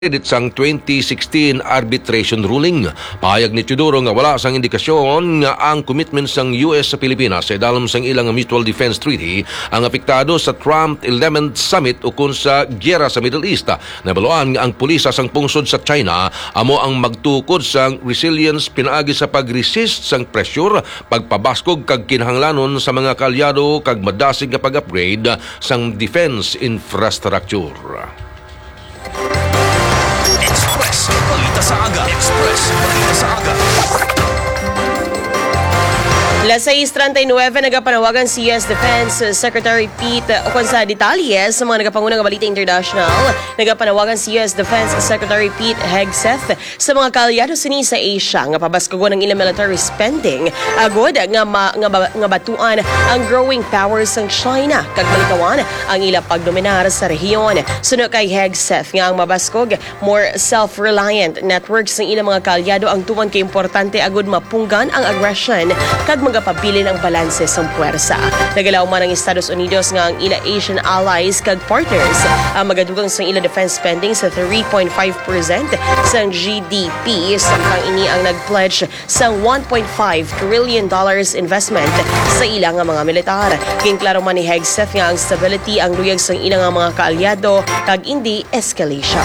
edit sang 2016 arbitration ruling. Pahayag ni Teodoro nga wala sang indikasyon nga ang commitment sang US sa Pilipinas sa idalam sang ilang Mutual Defense Treaty ang apektado sa Trump 11th Summit ukon sa gyera sa Middle East. Nabaluan nga ang pulisa sang pungsod sa China amo ang magtukod sang resilience pinaagi sa pag-resist sang pressure, pagpabaskog kag kinahanglanon sa mga kalyado kag madasig nga pag-upgrade sang defense infrastructure. Balita sa Aga. Express. Balita sa Aga. Las 6:39 nagapanawagan si US Defense Secretary Pete ukon sa detalye sa mga nagapangunang balita international. Nagapanawagan si US Defense Secretary Pete Hegseth sa mga kaalyado sini sa Asia nga pabaskogon ng ilang military spending agod nga batuan ang growing powers ng China kag malikawan ang ilang pagdominar sa rehiyon. Suno kay Hegseth nga ang mabaskog more self-reliant networks ng ilang mga kaalyado ang tuman kay importante agod mapunggan ang aggression kag magapabilin ang balanse sa puwersa. Nagalaw man ang Estados Unidos nga ang ila Asian allies kag partners ang magadugang sa ila defense spending sa 3.5% sa GDP samtang ini ang nagpledge sa $1.5 trillion investment sa ilang mga militar. Kinklaro man ni Hegseth nga ang stability ang luyag sa ilang mga kaalyado kag hindi escalation.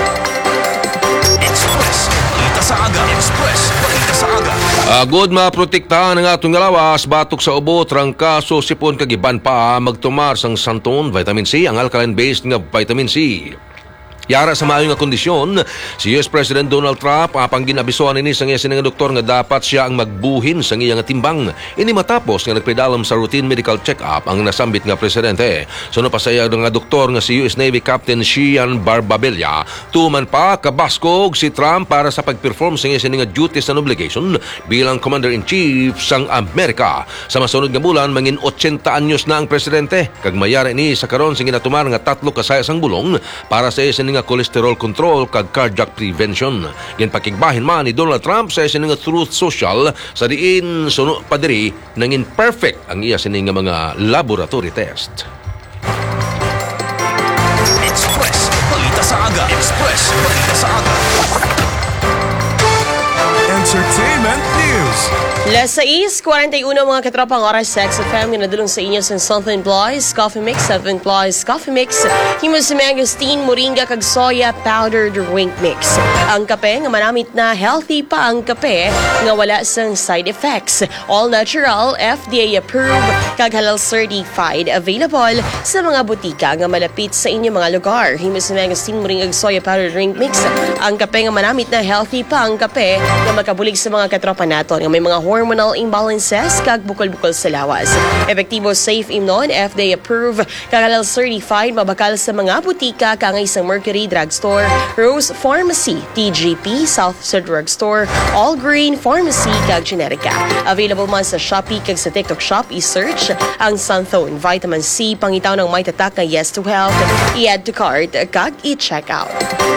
Express. Balita sa Aga. Express. Balita sa Aga. Agod maprotektahan ang atong lawas batok sa ubo trangkaso sipon kag iban pa magtumar sang santon vitamin C ang alkaline based nga vitamin C. Yara sa maayo nga kondisyon, si US President Donald Trump apang ginabisoan ini sang iya nga doktor nga dapat siya ang magbuhin sang iya nga timbang. Ini matapos nga nagpedalam sa routine medical check-up ang nasambit nga presidente. Suno pa sa iya nga doktor nga si US Navy Captain Sheehan Barbabella, tuman pa kabaskog si Trump para sa pagperform sang iya nga duties and obligation bilang Commander-in-Chief sang Amerika. Sa masunod nga bulan, mangin 80 anyos na ang presidente, kag mayara ini sa karon sa ginatumar nga 3 kasayas ang bulong para sa iya nga cholesterol control kag cardiac prevention. Yan pakigbahin man ni Donald Trump sa isa nga Truth Social sa diin suno padiri nangin perfect ang iya sini nga mga laboratory test. Express. Balita sa Aga. Express. Balita sa Aga. Entertainment News. Las 6:41 mga katropang oras sa XFM nga nadulong sa inyo sa Southern Blois Coffee Mix, Southern Blois Coffee Mix, himos sa mangosteen, moringa kag soya powdered drink mix. Ang kape nga manamit na healthy pa ang kape nga wala sang side effects. All natural, FDA approved kag halal certified. Available sa mga butika nga malapit sa inyo mga lugar. Himos sa mangosteen, moringa kag soya powdered drink mix. Ang kape nga manamit na healthy pa ang kape nga makabulig sa mga katropa naton nga may mga hormonal imbalances kag bukol-bukol sa lawas. Epektibo, safe imnon, FDA approved, kag halal certified, mabakal sa mga butika kangay sa Mercury Drugstore, Rose Pharmacy, TGP, South Drugstore, All Green Pharmacy kag Generica. Available man sa Shopee kag sa TikTok Shop, i-search ang Sunthone Vitamin C, pangitaw ng may tatak na Yes to Health, i-add to cart kag i-check out.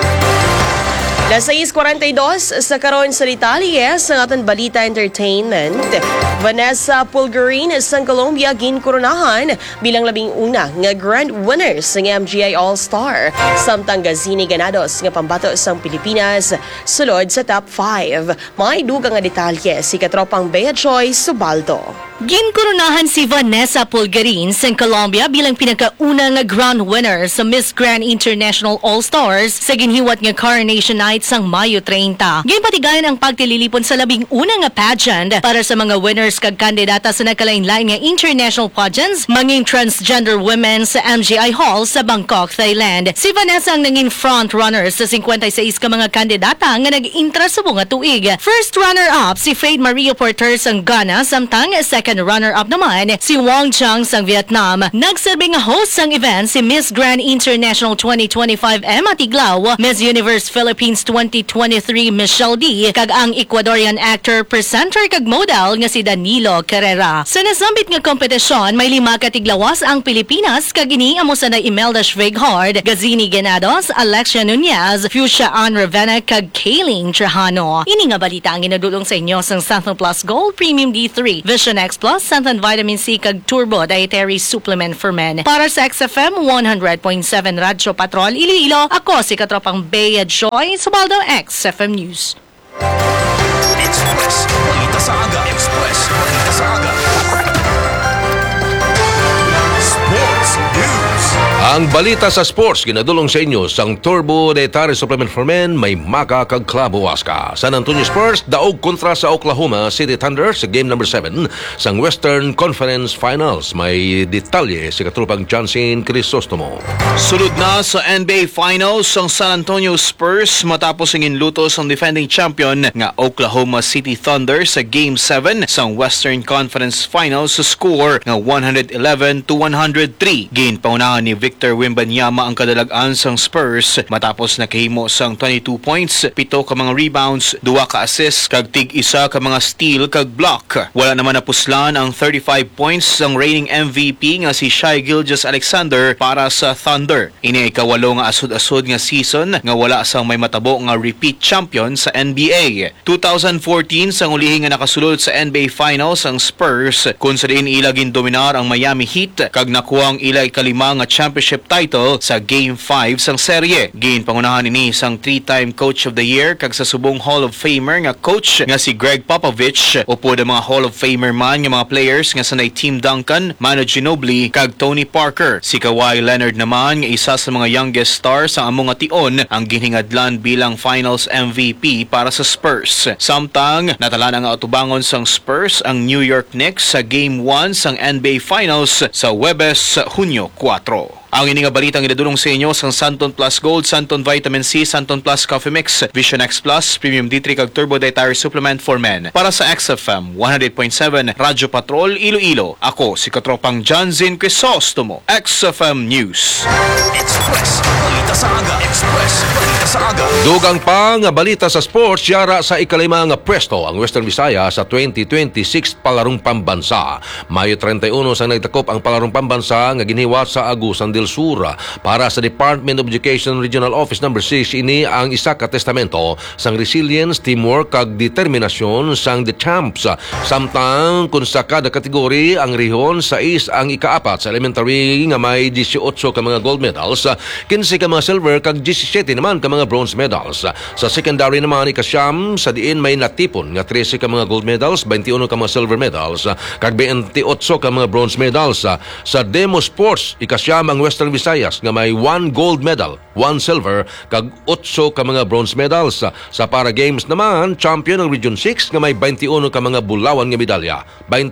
Las 6:42 sa karon sa detalye sa aton balita entertainment. Vanessa Pulgarin sa Colombia ginkoronahan bilang labing una nga grand winners ng MGI All-Star. Samtang Gazini Ganados nga pambato sang Pilipinas sulod sa top 5. May dugang nga detalye si katropang Bea Joy Subaldo. Ginkoronahan si Vanessa Pulgarin sa Colombia bilang pinakauna nga grand winner sa Miss Grand International All-Stars sa ginhiwat nga Coronation Night sang Mayo 30. Ginpatigayan ang pagtililipon sa labing una nga pageant para sa mga winners kag kandidata sa nakalain-lain nga international pageants manging transgender women sa MGI Hall sa Bangkok, Thailand. Si Vanessa ang nanging front runner sa 56 ka mga kandidata nga nag-intra sa bunga tuig. First runner-up si Faith Maria Porter sang Ghana, samtang second runner-up naman si Wong Chang sang Vietnam. Nagsilbing host sang event si Miss Grand International 2025 Emma Tiglao, Miss Universe Philippines 2023 Michelle D, kag ang Ecuadorian actor, presenter kag model nga si Danilo Carrera. Sa nasambit nga kompetisyon, may 5 katiglawas ang Pilipinas kag ini amo sa na Imelda Schweghard, Gazini Ganados, Alexia Nunez, Fuchsia Ann Ravenna kag Kayleen Trajano. Ini nga balita ang ginadulong sa inyo sang Samsung Plus Gold Premium D3 Vision X Plus, Santan Vitamin C kag Turbo Dietary Supplement for Men. Para sa XFM 100.7 Radyo Patrol Iloilo, ako si Katropang Bea Joy, Subaldo XFM News. Express, balita sa aga. Express, balita sa aga. Sports News. Ang balita sa sports ginadulong sa inyo sang Turbo Dietary Supplement for Men may maka kag Clavo Huasca. San Antonio Spurs daog kontra sa Oklahoma City Thunder sa game number 7 sang Western Conference Finals. May detalye si katrupang Johnson Crisostomo. Sulod na sa NBA Finals ang San Antonio Spurs matapos ang inlutos ang defending champion nga Oklahoma City Thunder sa Game 7 sa Western Conference Finals sa score nga 111-103. Ginpaunahan ni Victor Wembanyama ang kadalagan sang Spurs matapos nakahimo sang 22 points, 7 ka mga rebounds, 2 ka assists kag tig-1 ka mga steal kag block. Wala naman napuslan ang 35 points sang reigning MVP nga si Shai Gilgeous-Alexander para sa Thunder. Ini ay kawalo nga asod-asod nga season nga wala sang may matabo nga repeat champion sa NBA. 2014 sang ulihi nga nakasulod sa NBA Finals ang Spurs kung sa diin ila gindominar ang Miami Heat kag nakuha ang ila ikalima nga championship title sa Game 5 sang serye. Ginpangunahan ini sang 3-time Coach of the Year kag sa subong Hall of Famer nga coach nga si Greg Popovich. Upod ang mga Hall of Famer man nga mga players nga sanay Tim Duncan, Manu Ginobili kag Tony Parker. Si Kawhi Leonard naman nga isa sa mga youngest stars sa among ation ang ginhingadlan bilang Finals MVP para sa Spurs. Samtang natalan ang atubangon sang Spurs ang New York Knicks sa Game 1 sang NBA Finals sa Huwebes, Hunyo 4. Ang ini nga balitang idadulong sa inyo sang Santon Plus Gold, Santon Vitamin C, Santon Plus Coffee Mix, Vision X Plus, Premium D3 kag Turbo Dietary Supplement for Men. Para sa XFM 100.7 Radyo Patrol Iloilo, ako si Katropang Johnson Crisostomo, XFM News. Express, balita sa aga. Express, balita sa aga. Dugang pa nga balita sa sports, yara sa ikalima nga pwesto ang Western Visayas sa 2026 Palarong Pambansa. Mayo 31 sang nagtakop ang Palarong Pambansa nga giniwat sa Agusan del Sur. Para sa Department of Education Regional Office No. 6, ini ang isa ka testamento sang resilience, teamwork kag determinasyon sang The Champs. Samtang kung sa kada kategori ang rehon sa ang ikaapat sa elementary nga may 18 ka mga gold medals, 15 ka mga silver kag 17 naman ka mga bronze medals. Sa secondary naman ikasyam sa diin may natipon nga 13 ka mga gold medals, 21 ka mga silver medals kag 28 ka mga bronze medals. Sa demo sports ikasyam ang Western Visayas nga may 1 gold medal, 1 silver kag 8 ka mga bronze medals. Sa para games naman champion ang Region 6 nga may 21 ka mga bulawan nga medalya,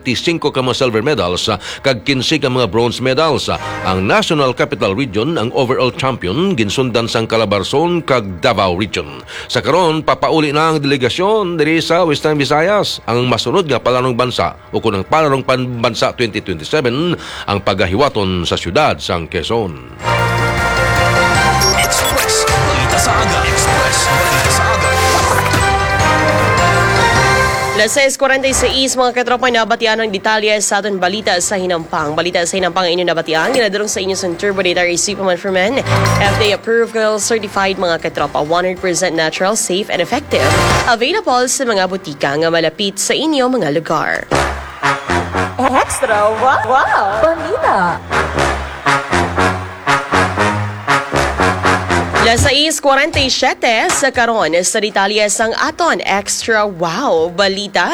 25 ka mga silver medals kag 15 ka mga bronze medals. Ang National Capital Region ang overall champion ginsundan sang Calabarzon kag Davao Region. Sa karon papauli na ang delegasyon diri sa Western Visayas. Ang masunod nga palarong bansa o kunang palarong panbansa 2027 ang pagahiwaton sa syudad sang Quezon. Express, balita sa aga. Express, balita sa aga. Las 6:46 mga katropa, nabatian ng detalye sa aton balita sa Hinampang. Balita sa Hinampang ang inyong nabatian, ginadulong sa inyo sa Turbo Dietary Supplement for Men. FDA approved, certified mga katropa, 100% natural, safe and effective. Available sa mga butika nga malapit sa inyo mga lugar. Extra! Wow! Balita! Las 6:47 sa karon sa detalye sang aton extra wow balita.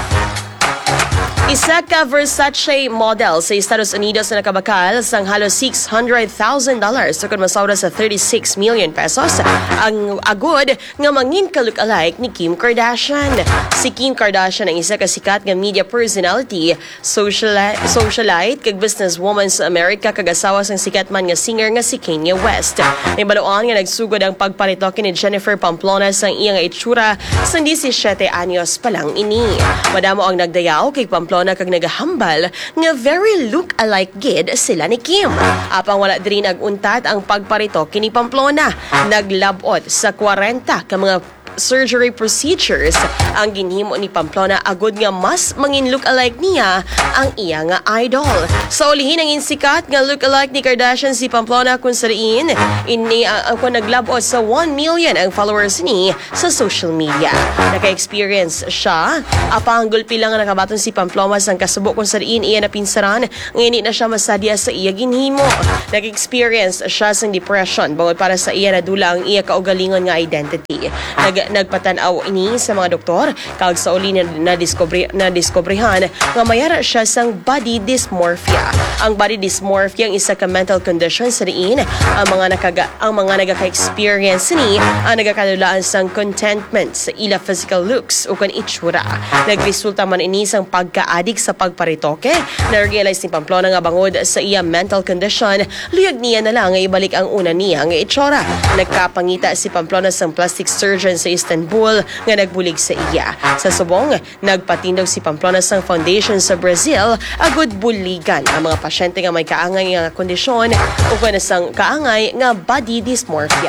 Isa ka Versace model sa Estados Unidos na nakabakal sang halos $600,000 sukad masawra sa 36 million pesos ang agod nga mangin ka-look-alike ni Kim Kardashian. Si Kim Kardashian ang isa ka sikat nga media personality, socialite kag businesswoman sa Amerika kag asawa sang sikat man nga singer nga si Kanye West. Nibaloan nga nagsugod ang pagparitok ni Jennifer Pamplona sang iyang itsura sang 17 anyos pa lang ini. Madamo ang nagdayaw kay Pamplona kag nagahambal nga very look-alike gid sila ni Kim. Apang wala diri naguntat ang pagparitok kini Pamplona. Naglabot sa 40 ka mga surgery procedures ang ginhimo ni Pamplona agud nga mas mangin look-alike niya ang iya nga idol. Sa ulihin ang insikat nga look-alike ni Kardashian si Pamplona kung sariin ini kung naglabot sa 1 million ang followers ni sa social media. Naka-experience siya apanggol pila nga nakabaton si Pamplona sang kasubok kung sariin iya na pinsaran ngini na siya masadya sa iya ginhimo. Nag-experience siya sang depression bawod para sa iya nadula ang iya kaugalingon nga identity. Nagpatanaw ini sa mga doktor kag sa uli na diskubrehan nga mayara siya sang body dysmorphia. Ang body dysmorphia ang isa ka mental condition sa diin ang mga nagaka-experience ni ang nagakalulaan sang contentment sa ila physical looks o kan itsura. Nagresulta man ini sang pagka-addict sa pagparitoke. Na-realize ni Pamplona nga bangod sa iya mental condition, luyag niya na lang nga ibalik ang una niya nga itsura. Nagkapangita si Pamplona sang plastic surgeon sa Istanbul nga nagbulig sa iya. Sa subong, nagpatindog si Pamplona sang foundation sa Brazil agud buligan ang mga pasyente nga may kaangay nga kondisyon o kana sang kaangay nga body dysmorphia.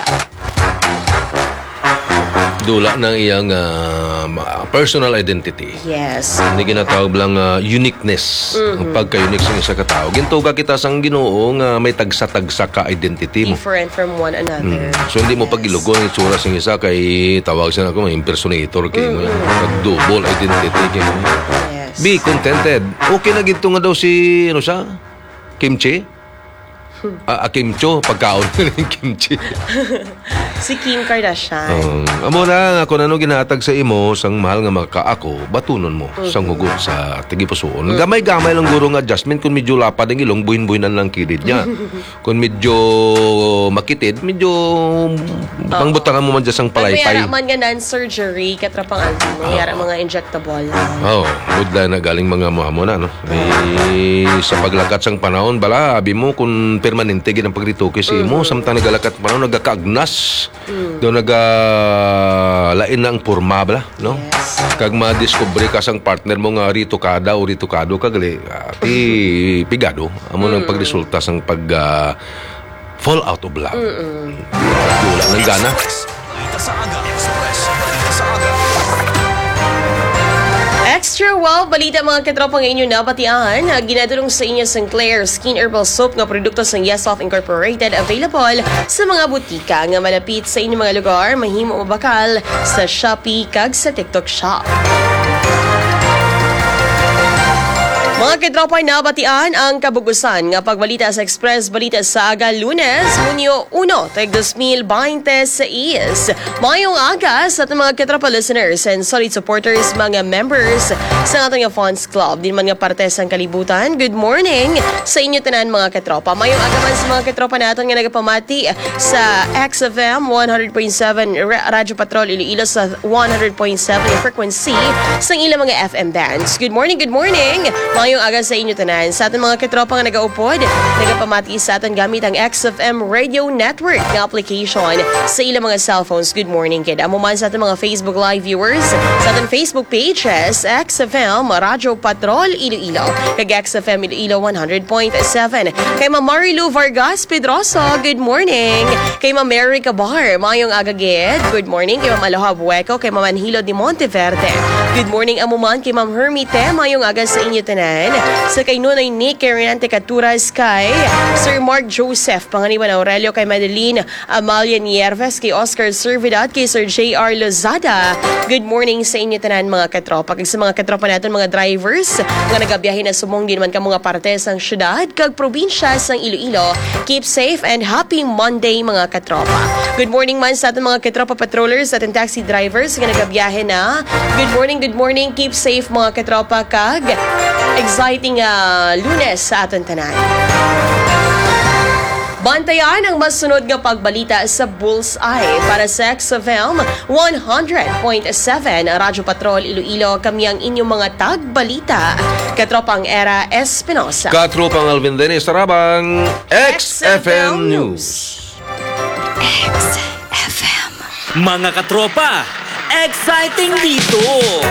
Dula ng iyang personal identity. Yes. Hindi ginatawag lang uniqueness. Ang pagka-unique sa isa ka tao. Gintuga kita sang Ginoo nga may tagsa-tagsa ka identity mo. Different from one another. So hindi mo pagilugon ang itsura sa isa kay tawag siya ako impersonator kay mo. Double identity kay mo. Yes. Be contented. Okay na ginto nga daw si ano siya? Kimchi? Kimcho, pagkaon ng kimchi. Si Kim Kardashian. Amo na ako nano ginatag sa imo sang mahal nga makaako, batunon mo sang hugot sa tigipusoon. Gamay-gamay lang guro nga adjustment kung medyo lapad ang ilong, buhin-buhinan lang kilid niya. Kung medyo makitid, medyo pangbutangan mo man dyan sang palaypay. Mayara man nga non-surgery, katrapang altin mo. Mayara mga injectable. Good na galing mga mo na, no? Sa paglakat sang panahon, bala, abi mo kung permanente ginang pagritoke si imo, samtang nagalakat panahon, nagkakaagnas. Doon lain na ang porma, bala, no? Yes. Kag ma-discover ka sang partner mo nga rito kada o rito kado, kagali, pigado. Amo nang pagresulta sang fall out of love. Wala ng gana. Balita sa aga. Express. Balita sa aga. Extra wow, balita mga katropa nga inyo nabatian. Ginadulong sa inyo Sinclair Skin Herbal Soap nga produkto sa Yesoft Incorporated available sa mga butika nga malapit sa inyong mga lugar. Mahimo mabakal sa Shopee kag sa TikTok Shop. Mga katropa, nabatian ang kabugusan nga pagbalita sa Express Balita sa Aga Lunes, Hunyo 1, tag 2026. Mayong aga sa ating mga katropa listeners and solid supporters, mga members sa ating fans club. Din man nga parte sang kalibutan. Good morning sa inyo tanan mga katropa. Mayong aga man sa mga katropa natin nga nagapamati sa XFM 100.7 Radyo Patrol Iloilo sa 100.7 frequency sa ilang mga FM bands. Good morning, good morning. Mayong aga sa inyo tanan. Sa ating mga katropa nga nagaupod, nagapamati sa atin gamit ang XFM Radio Network na application sa ilang mga cellphones. Good morning, kid. Amo man sa ating mga Facebook Live viewers, sa ating Facebook pages, XFM Radio Patrol Iloilo, kag XFM Iloilo 100.7. Kay Ma Marilu Vargas Pedroso, good morning. Kay Ma Mary Cabar, mayong aga, gid. Good morning. Kay Ma Aloha Bueco, kay Ma Manhilo de Monteverde. Good morning, amo man kay Ma'am Hermite, mayong aga sa inyo tanan. Sa kay Nunay Nick, kay Renante Caturas, kay Sir Mark Joseph, Panganiban Aurelio, kay Madeline Amalia Nierves, kay Oscar Servidad, kay Sir J.R. Lozada. Good morning sa inyo tanan mga katropa. Kag sa mga katropa natin mga drivers nga nagabiyahe na sumong din man ka mga parte sang syudad kag probinsya sang Iloilo. Keep safe and happy Monday mga katropa. Good morning man sa ating mga katropa patrollers at taxi drivers nga nagabiyahe na. Good morning, keep safe mga katropa kag exciting Lunes sa aton tanan. Bantayan ang masunod nga pagbalita sa Bullseye para sa XFM 100.7 Radyo Patrol Iloilo. Kami ang inyong mga tagbalita. Katropang Era Espinosa. Katropang Alvin Dennis Tarabang, XFM News. Mga katropa, exciting dito!